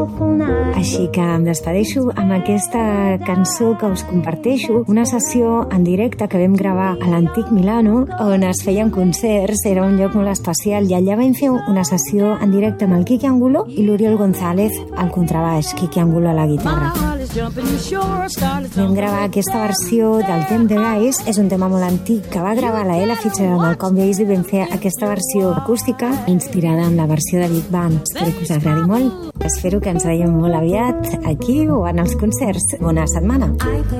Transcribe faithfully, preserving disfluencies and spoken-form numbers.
Així que em despedeixo amb aquesta cançó que us comparteixo, una sessió en directe que vam gravar a l'Antic Milano, on es feien concerts, era un lloc molt especial, i allà vam fer una sessió en directe amb el Quique Angulo i l'Oriol González al contrabaix, Quique Angulo a la guitarra. Vam gravar aquesta versió del Tender Eyes, és un tema molt antic que va gravar la Ella Fitzgerald amb el Count Basie, i vam fer aquesta versió acústica inspirada en la versió de Big Band. Espero que us agradi molt. Espero que ens veiem molt aviat aquí o en els concerts. Bona setmana.